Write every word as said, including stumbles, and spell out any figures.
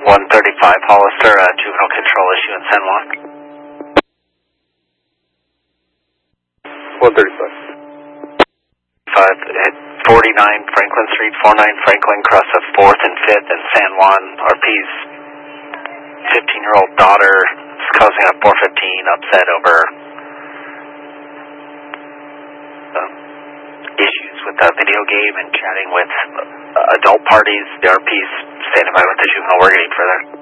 one thirty-five Hollister, uh, juvenile control issue in San Juan. one thirty-five. Five, hit forty-nine Franklin Street, forty-nine Franklin, cross of fourth and fifth in San Juan. R P's fifteen-year-old daughter is causing a four fifteen upset over um, issues with the video game and chatting with uh, adult parties. The R P's standing by with the juvenile. We're getting further.